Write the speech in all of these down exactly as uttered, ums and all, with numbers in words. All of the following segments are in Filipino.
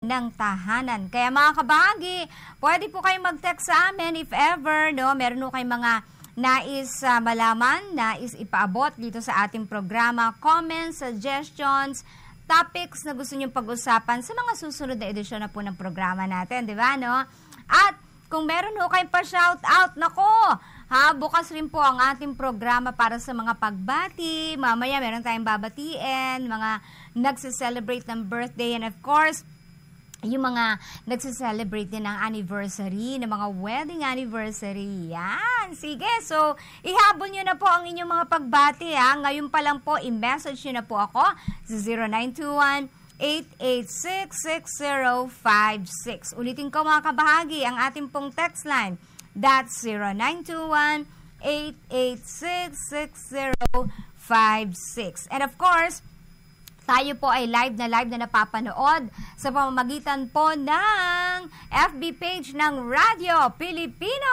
ng tahanan. Kaya mga kabahagi, pwede po kayo mag-text sa amin if ever, no, meron po kayong mga nais uh, malaman, nais ipaabot dito sa ating programa, comments, suggestions, topics na gusto nyo pag-usapan sa mga susunod na edisyon na po ng programa natin, di ba, no? At kung meron ho kayong pa-shoutout, nako, ha, bukas rin po ang ating programa para sa mga pagbati. Mamaya meron tayong babatiin, mga nagse-celebrate ng birthday, and of course, yung mga nagse-celebrate din ng anniversary, ng mga wedding anniversary. Yan, sige. So, ihabol nyo na po ang inyong mga pagbati, ha. Ngayon pa lang po, i-message nyo na po ako sa zero nine two one, eight eight six, six zero five six. Ulitin ko mga kabahagi, ang ating pong text line. That's zero nine two one, eight eight six, six zero five six. And of course, tayo po ay live na live na napapanood sa pamamagitan po ng F B page ng Radyo Pilipino.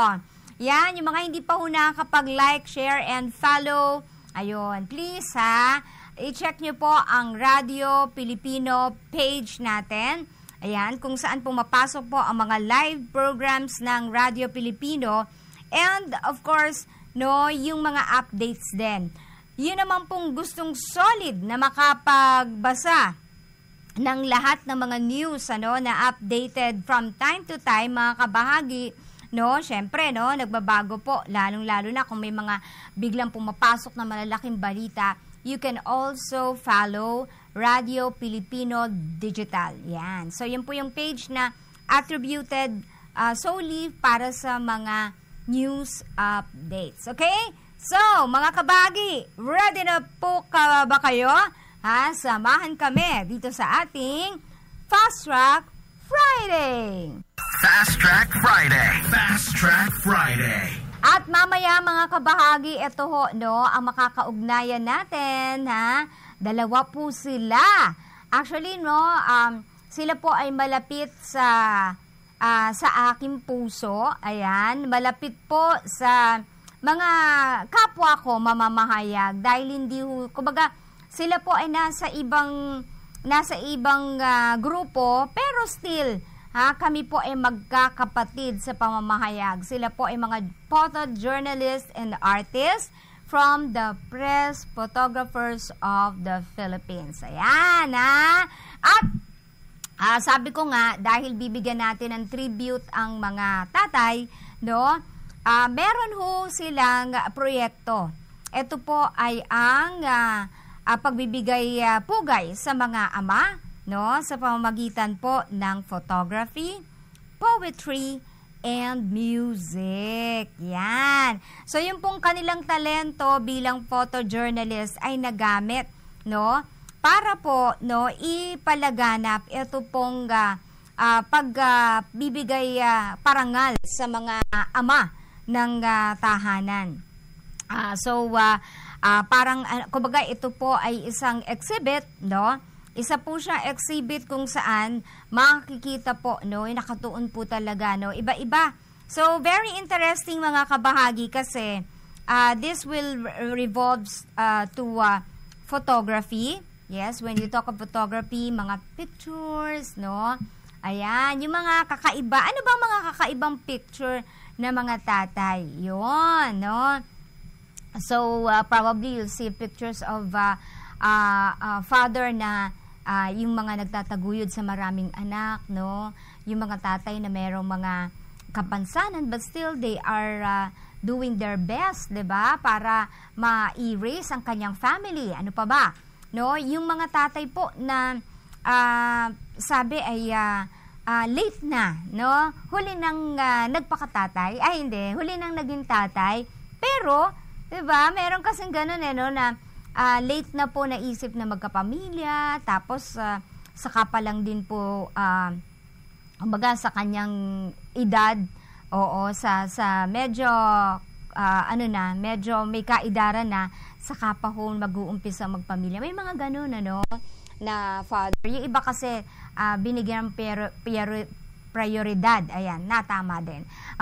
Yan, yung mga hindi pa ho nakakapag-like, share, and follow. Ayun, please ha, i-check nyo po ang Radyo Pilipino page natin. Ayan, kung saan po mapasok po ang mga live programs ng Radyo Pilipino. And of course, no, yung mga updates din. Yun naman pong gustong solid na makapagbasa ng lahat ng mga news, ano, na updated from time to time, mga kabahagi, no, syempre, no, nagbabago po, lalong-lalo na kung may mga biglang pumapasok na malalaking balita, you can also follow Radio Pilipino Digital. Yan. So, yun po yung page na attributed uh, solely para sa mga news updates. Okay? So, mga kabagi, ready na po ka ba kayo? Ha? Samahan kami dito sa ating Fast Track Friday. Fast Track Friday. Fast Track Friday. At mamaya mga kabahagi, ito ho, no, ang makakaugnayan natin, ha? Dalawa po sila. Actually, no, um, sila po ay malapit sa uh, sa aking puso. Ayan, malapit po sa mga kapwa ko mamamahayag dahil hindi ho, kumbaga, sila po ay nasa ibang nasa ibang uh, grupo, pero still, ha, kami po ay magkakapatid sa pamamahayag. Sila po ay mga photojournalists and artists from the Press Photographers of the Philippines. Ayan, ha? At uh, sabi ko nga, dahil bibigyan natin ng tribute ang mga tatay, no? Uh, meron ho silang uh, proyekto. Ito po ay ang uh, uh, pagbibigay uh, pugay sa mga ama, no, sa pamamagitan po ng photography, poetry, and music. Yan. So, yung pong kanilang talento bilang photojournalist ay nagamit, no, para po, no, ipalaganap ito pong uh, uh, pagbibigay uh, uh, parangal sa mga ama ng uh, tahanan. Uh, so, uh, uh, parang, uh, kumbaga, ito po ay isang exhibit, no? Isa po siya exhibit kung saan makikita po, no, nakatuon po talaga, no, iba-iba. So, very interesting mga kabahagi kasi uh, this will revolves uh, to uh, photography. Yes, when you talk of photography, mga pictures, no? Ayan, yung mga kakaiba. Ano ba mga kakaibang picture na mga tatay? Yun, no? So, uh, probably you'll see pictures of uh, uh, uh, father na Uh, yung mga nagtataguyod sa maraming anak, no? Yung mga tatay na merong mga kapansanan, but still they are uh, doing their best, 'di ba? Para ma-erase ang kanyang family. Ano pa ba? No? Yung mga tatay po na uh, sabi ay uh, uh, late na, no? Huli nang uh, nagpakatatay, ay hindi, huli nang naging tatay. Pero, 'di ba? Meron kasing ganoon eh, no, na Uh, late na po naisip na magkapamilya, tapos uh, saka pa lang din po, uh, kumbaga sa kanyang edad, oo, sa, sa medyo, uh, ano na, medyo may kaidaran na, saka pa ho mag-uumpisa magpamilya. May mga ganun, ano, na father. Yung iba kasi, uh, binigyan ng pero, pero, prioridad. Ayan, natama din.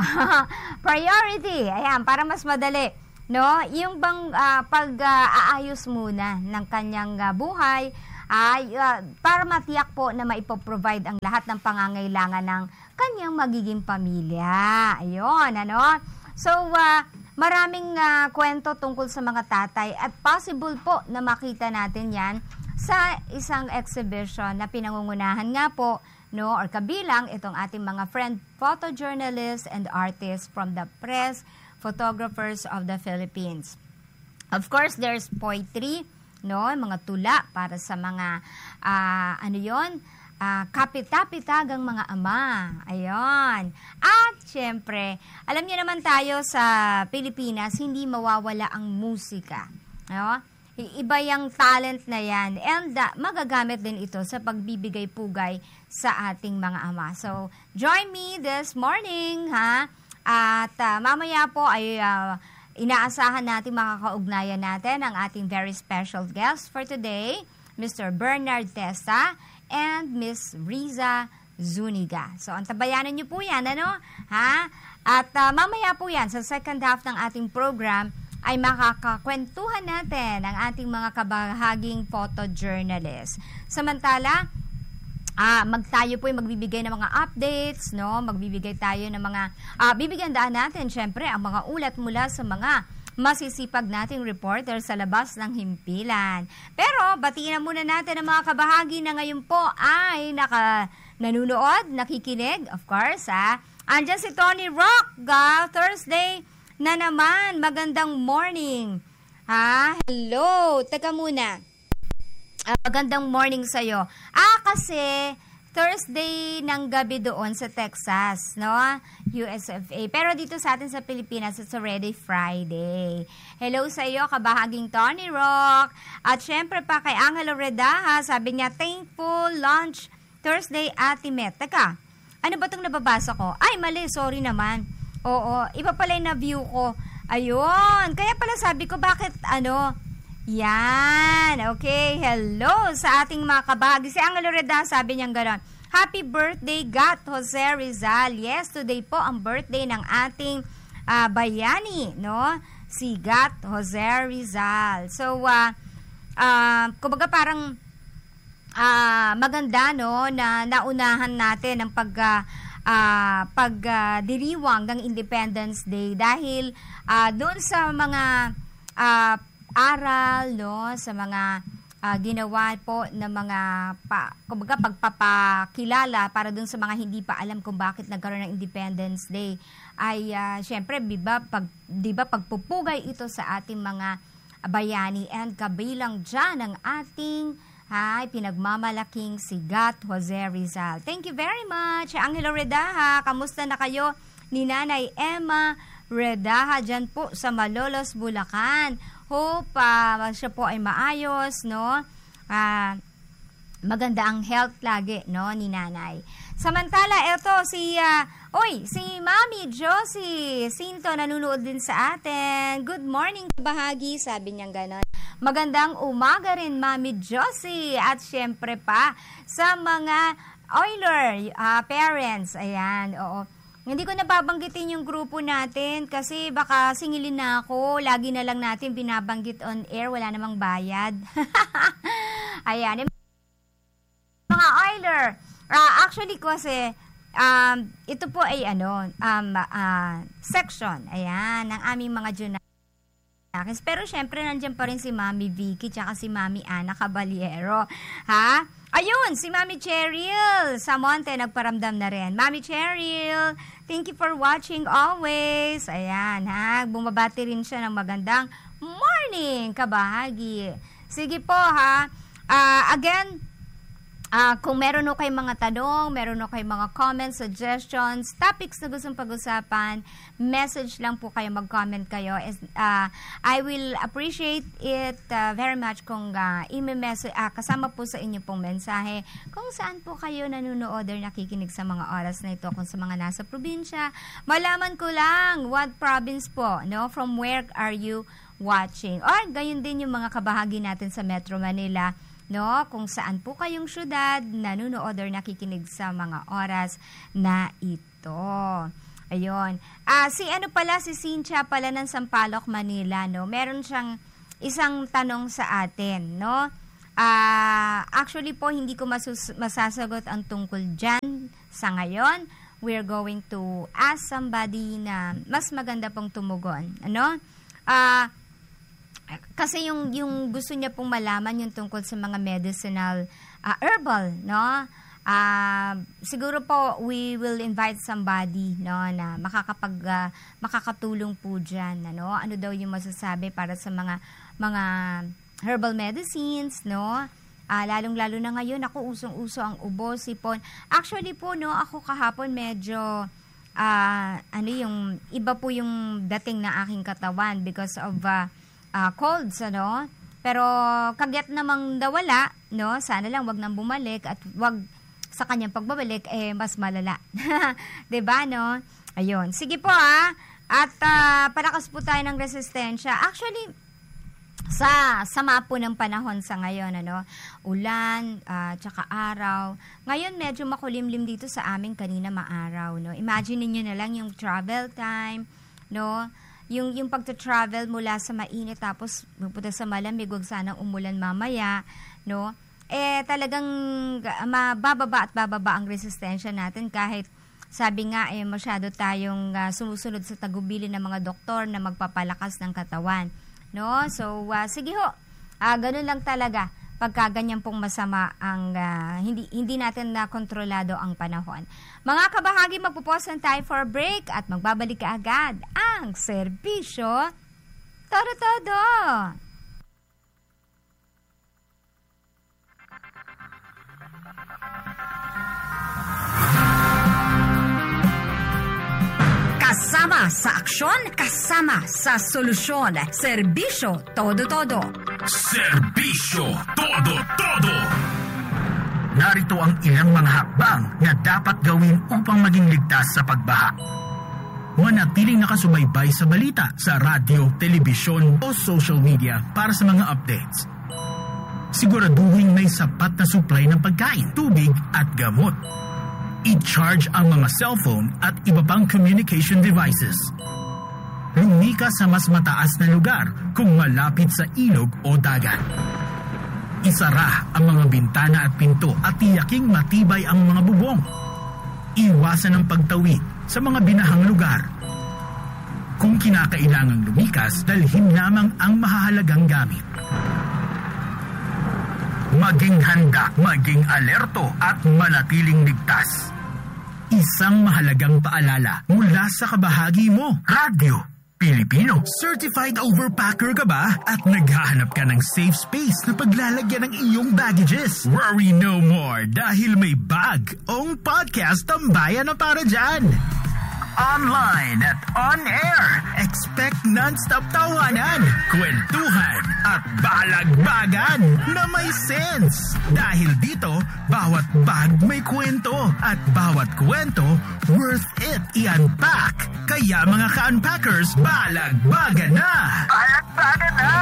Priority, ayan, para mas madali. No, yung bang uh, pag-aayos uh, muna ng kanyang uh, buhay ay uh, para matiyak po na maipoprovide ang lahat ng pangangailangan ng kanyang magiging pamilya. Ayun, ano? So, uh, maraming uh, kwento tungkol sa mga tatay at possible po na makita natin yan sa isang exhibition na pinangungunahan nga po, no, or kabilang itong ating mga friend photojournalists and artists from the Press Photographers of the Philippines. Of course, there's poetry, no, mga tula para sa mga uh, ano yon, uh, kapitapitagang mga ama. Ayun. At syempre, alam niyo naman tayo sa Pilipinas, hindi mawawala ang musika. No? Iba yung talent na yan and uh, magagamit din ito sa pagbibigay pugay sa ating mga ama. So, join me this morning, ha? At uh, mamaya po ay uh, inaasahan natin, makakaugnayan natin ang ating very special guest for today, Mister Bernard Testa and Miss Riza Zuniga. So, antabayanan niyo po yan, ano? Ha? At uh, mamaya po yan, sa second half ng ating program, ay makakakwentuhan natin ang ating mga kabahaging photojournalist. Samantala, ah, magtayo po ay magbibigay ng mga updates, no? Magbibigay tayo ng mga, ah, bibigyan daan natin, syempre, ang mga ulat mula sa mga masisipag nating reporter sa labas ng himpilan. Pero, batiin na muna natin ang mga kabahagi na ngayon po ay naka, nanunood, nakikinig, of course, ha? Andyan si Tony Rock, ga, Thursday, na naman, magandang morning. Ha? Hello, teka muna. Uh, magandang morning sa'yo. Ah, kasi Thursday ng gabi doon sa Texas, no? U S F A. Pero dito sa atin sa Pilipinas, it's already Friday. Hello sa'yo, kabahaging Tony Rock. At syempre pa kay Angelo Redaha, sabi niya, thankful lunch Thursday, Ate Met. Teka, ano ba itong nababasa ko? Ay, mali, sorry naman. Oo, iba pala yung na-view ko. Ayun, kaya pala sabi ko, bakit ano? Yan, okay, hello sa ating mga kabahagi. Si Angelo Reda, sabi niyang gano'n, happy birthday, Gat Jose Rizal. Yes, today po ang birthday ng ating uh, bayani, no? Si Gat Jose Rizal. So, uh, uh, kumbaga parang uh, maganda, no, na naunahan natin ang pag... Uh, Uh, pagdiriwang uh, ng Independence Day dahil uh, doon sa mga uh, aral, no, sa mga uh, ginawa po ng mga pa, kumbaga pagpapakilala para doon sa mga hindi pa alam kung bakit nagkaroon ng Independence Day ay uh, syempre diba, pag, diba, pagpupugay ito sa ating mga bayani and kabilang dyan ang ating Hi, pinagmamalaking si Gat Jose Rizal. Thank you very much. Angelo Redaha, kamusta na kayo ni Nanay Emma Redaha dyan po sa Malolos, Bulacan. Hope uh, siya po ay maayos, no? Uh, maganda ang health lagi, no, ni Nanay. Samantala, eto si, uh, oy, si Mami Josie Sinto nanonood din sa atin. Good morning, bahagi, sabi niyang ganon. Magandang umaga rin, Mami Josie. At syempre pa, sa mga Oiler uh, parents. Ayan, oo. Hindi ko nababanggitin yung grupo natin kasi baka singilin na ako. Lagi na lang natin binabanggit on air. Wala namang bayad. Ayan. Mga Oiler. Uh, actually kasi, um, ito po ay ano, um, uh, section. Ayan, ng aming mga journal. Pero syempre nandiyan pa rin si Mami Vicky tsaka si Mami Ana Caballero. Ha? Ayun, si Mami Cheryl Samonte nagparamdam na rin. Mami Cheryl, thank you for watching always. Ayan, ha? Bumabati rin siya ng magandang morning, kabahagi. Sige po, ha? Uh, again, Uh, kung meron o kayong mga tanong, meron o kayong mga comments, suggestions, topics na gustong pag-usapan, message lang po kayo, mag-comment kayo. Uh, I will appreciate it uh, very much kung uh, i-message, uh, kasama po sa inyo pong mensahe kung saan po kayo nanonood or nakikinig sa mga oras na ito, kung sa mga nasa probinsya. Malaman ko lang, what province po, no? From where are you watching? Or gayon din yung mga kabahagi natin sa Metro Manila, no, kung saan po kayong syudad nanonood or nakikinig sa mga oras na ito. Ayun. Ah, si ano pala, si Cynthia pala ng Sampaloc, Manila, no? Meron siyang isang tanong sa atin, no? Uh, actually po, hindi ko masus- masasagot ang tungkol dyan sa ngayon. We're going to ask somebody na mas maganda pong tumugon. Ano? Ah... Uh, Kasi yung yung gusto niya pong malaman yung tungkol sa mga medicinal uh, herbal, no? Uh, siguro po we will invite somebody, no, na makakapag uh, makakatulong po diyan, ano? Ano daw yung masasabi para sa mga mga herbal medicines, no? Uh, lalong-lalo na ngayon, ako usong-uso ang ubo, sipon. Actually po, no, ako kahapon medyo uh, ano yung iba po yung dating na aking katawan because of uh, Uh, colds, ano? Pero kagyat namang nawala, no? Sana lang wag nang bumalik at wag sa kanyang pagbabalik eh mas malala. 'Di ba, no? Ayun. Sige po ah. At uh, palakas po tayo ng resistensya. Actually sa sama po ng panahon sa ngayon, ano? Ulan, uh, tsaka araw. Ngayon medyo makulimlim dito sa amin, kanina maaraw, no? Imagine niyo na lang yung travel time, no? Yung yung pagta-travel mula sa mainit tapos pupunta sa malamig, wag sanang umulan mamaya, no? Eh talagang mabababa at bababa ang resistensya natin kahit sabi nga eh masyado tayong uh, sumusunod sa tagubilin ng mga doktor na magpapalakas ng katawan, no? So uh, sige ho. Ah, ganun lang talaga. Pagka ganyan pong masama ang uh, hindi hindi natin na kontrolado ang panahon. Mga kabahagi, magpuposan tayo for a break at magbabalik ka agad ang serbisyo Todo-Todo. Kasama sa aksyon, kasama sa solusyon. Serbisyo Todo-Todo. Serbisyo Todo-Todo. Narito ang ilang mga hakbang na dapat gawin upang maging ligtas sa pagbaha. Manatiling nakasubaybay sa balita sa radyo, telebisyon o social media para sa mga updates. Siguraduhin may sapat na supply ng pagkain, tubig at gamot. I-charge ang mga cellphone at iba pang communication devices. Lumika sa mas mataas na lugar kung malapit sa ilog o dagat. Isara ang mga bintana at pinto at tiyaking matibay ang mga bubong. Iwasan ang pagtawid sa mga binahang lugar. Kung kinakailangang lumikas, dalhin lamang ang mahahalagang gamit. Maging handa, maging alerto at manatiling ligtas. Isang mahalagang paalala mula sa kabahagi mo, Radyo Pilipino. Certified overpacker ka ba? At naghahanap ka ng safe space na paglalagyan ng iyong baggages? Worry no more dahil may bag-ong podcast ang bayan na para dyan. Online at on-air. Expect non-stop tawanan, kwentuhan at balagbagan na may sense. Dahil dito, bawat bag may kwento at bawat kwento worth it i-unpack. Kaya mga ka-unpackers, balagbagan na! Balagbagan na!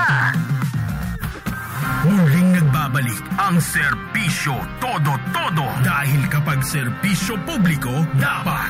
Muling nagbabalik ang Serbisyo Todo-Todo. Dahil kapag serbisyo publiko, dapat